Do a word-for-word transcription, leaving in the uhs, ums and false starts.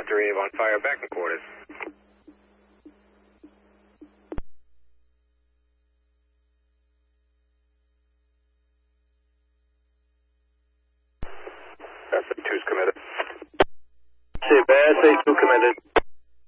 Victor Ave on fire, back in quarters. Bass A two's committed. See, Bass A two committed.